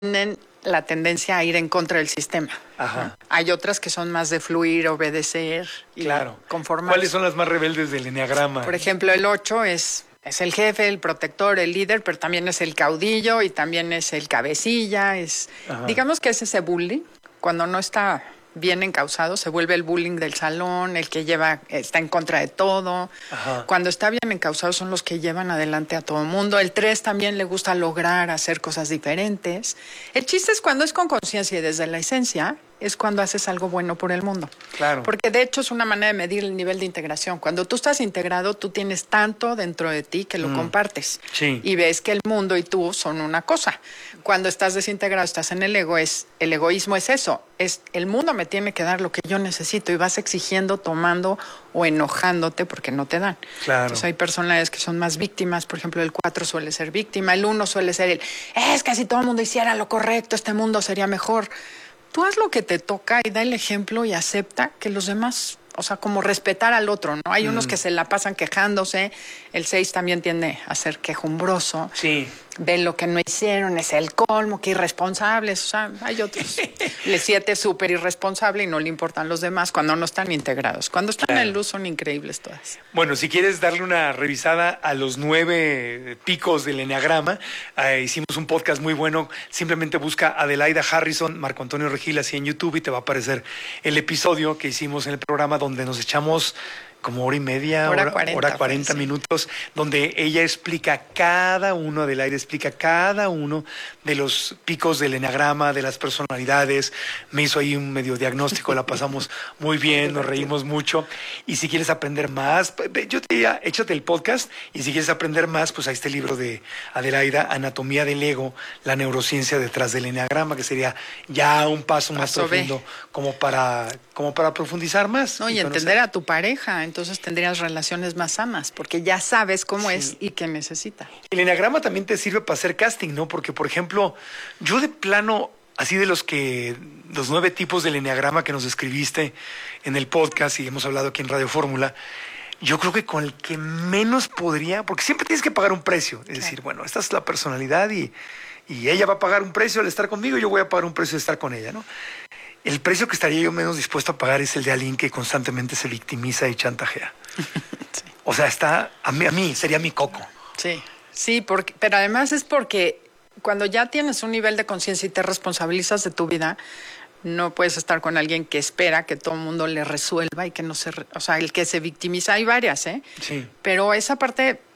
tienen la tendencia a ir en contra del sistema. Ajá. Hay otras que son más de fluir, obedecer y conformarse. ¿Cuáles son las más rebeldes del eneagrama? Por ejemplo, el 8 es el jefe, el protector, el líder, pero también es el caudillo y también es el cabecilla. Digamos que es ese bullying. Cuando no está bien encausado, se vuelve el bullying del salón, el que está en contra de todo. Ajá. Cuando está bien encausado son los que llevan adelante a todo el mundo. El 3 también le gusta lograr hacer cosas diferentes. El chiste es cuando es con conciencia y desde la esencia, es cuando haces algo bueno por el mundo. Claro. Porque de hecho es una manera de medir el nivel de integración. Cuando tú estás integrado, tú tienes tanto dentro de ti que lo compartes. Sí. Y ves que el mundo y tú son una cosa. Cuando estás desintegrado, estás en el ego, el egoísmo es eso. Es el mundo me tiene que dar lo que yo necesito y vas exigiendo, tomando o enojándote porque no te dan. Claro. Entonces hay personalidades que son más víctimas. Por ejemplo, el 4 suele ser víctima, el 1 suele ser es que si todo el mundo hiciera lo correcto, este mundo sería mejor. Tú haz lo que te toca y da el ejemplo y acepta que los demás, o sea, como respetar al otro, ¿no? Hay unos que se la pasan quejándose, el 6 también tiende a ser quejumbroso. Sí. Ven lo que no hicieron, es el colmo, que irresponsables, o sea, hay otros. El 7 es súper irresponsable y no le importan los demás cuando no están integrados. Cuando están en luz son increíbles todas. Bueno, si quieres darle una revisada a los 9 picos del eneagrama, hicimos un podcast muy bueno. Simplemente busca Adelaida Harrison, Marco Antonio Regil, así en YouTube y te va a aparecer el episodio que hicimos en el programa donde nos echamos como hora y media, hora 40 minutos, donde ella explica Adelaida explica cada uno de los picos del eneagrama, de las personalidades. Me hizo ahí un medio diagnóstico, la pasamos muy bien, nos reímos mucho. Y si quieres aprender más, yo te diría, échate el podcast, y si quieres aprender más, pues ahí está el libro de Adelaida, Anatomía del Ego, la neurociencia detrás del eneagrama, que sería ya un paso más profundo como para profundizar más. No, y entender a tu pareja. Entonces tendrías relaciones más sanas, porque ya sabes cómo es y qué necesita. El eneagrama también te sirve para hacer casting, ¿no? Porque, por ejemplo, yo de plano, así de los 9 tipos del eneagrama que nos describiste en el podcast y hemos hablado aquí en Radio Fórmula, yo creo que con el que menos podría, porque siempre tienes que pagar un precio. Es decir, bueno, esta es la personalidad y ella va a pagar un precio al estar conmigo y yo voy a pagar un precio al estar con ella, ¿no? El precio que estaría yo menos dispuesto a pagar es el de alguien que constantemente se victimiza y chantajea. Sí. O sea, a mí sería mi coco. Sí, pero además es porque cuando ya tienes un nivel de conciencia y te responsabilizas de tu vida, no puedes estar con alguien que espera que todo el mundo le resuelva y que no o sea, el que se victimiza, hay varias, ¿eh? Sí. Pero esa parte